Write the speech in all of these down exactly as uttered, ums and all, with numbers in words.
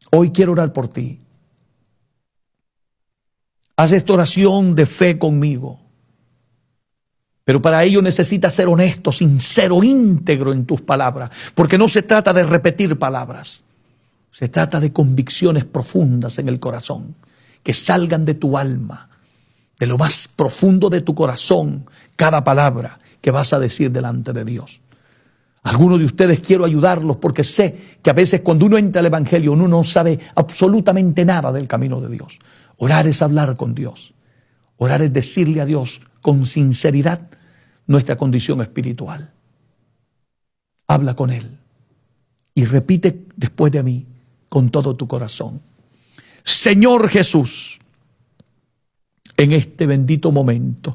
Hoy quiero orar por ti. Haz esta oración de fe conmigo. Pero para ello necesitas ser honesto, sincero, íntegro en tus palabras. Porque no se trata de repetir palabras. Se trata de convicciones profundas en el corazón. Que salgan de tu alma. De lo más profundo de tu corazón. Cada palabra que vas a decir delante de Dios. Algunos de ustedes quiero ayudarlos porque sé que a veces cuando uno entra al evangelio uno no sabe absolutamente nada del camino de Dios. Orar es hablar con Dios. Orar es decirle a Dios con sinceridad nuestra condición espiritual. Habla con Él y repite después de mí con todo tu corazón. Señor Jesús, en este bendito momento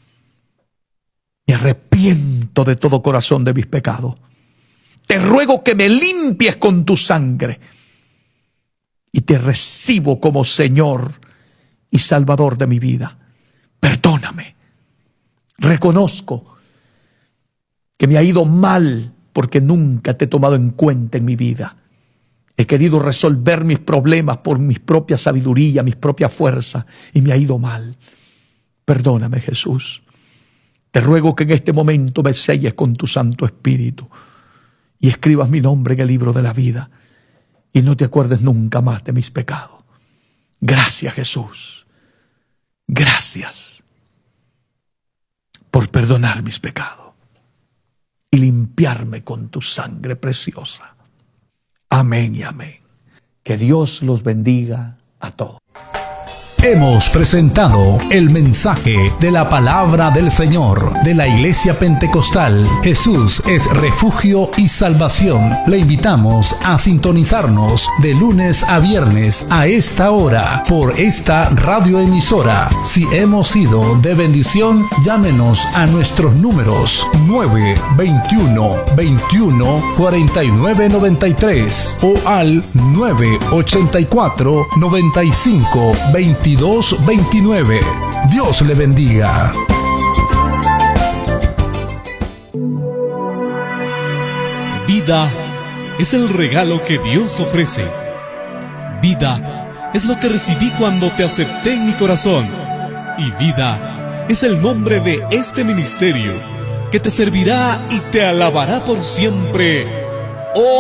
me arrepiento de todo corazón de mis pecados. Te ruego que me limpies con tu sangre y te recibo como Señor y Salvador de mi vida. Perdóname. Reconozco que me ha ido mal porque nunca te he tomado en cuenta en mi vida. He querido resolver mis problemas por mi propia sabiduría, mis propias fuerzas, y me ha ido mal. Perdóname, Jesús. Te ruego que en este momento me selles con tu Santo Espíritu y escribas mi nombre en el libro de la vida y no te acuerdes nunca más de mis pecados. Gracias, Jesús. Gracias por perdonar mis pecados y limpiarme con tu sangre preciosa. Amén y amén. Que Dios los bendiga a todos. Hemos presentado el mensaje de la palabra del Señor de la Iglesia Pentecostal Jesús es refugio y salvación. Le invitamos a sintonizarnos de lunes a viernes a esta hora por esta radioemisora. Si hemos sido de bendición, llámenos a nuestros números nueve veintiuno, veintiuno, cuarenta y nueve noventa y tres o al nueve ochenta y cuatro, noventa y cinco, veintidós veintinueve. Dios le bendiga. Vida es el regalo que Dios ofrece. Vida es lo que recibí cuando te acepté en mi corazón. Y vida es el nombre de este ministerio que te servirá y te alabará por siempre. Oh,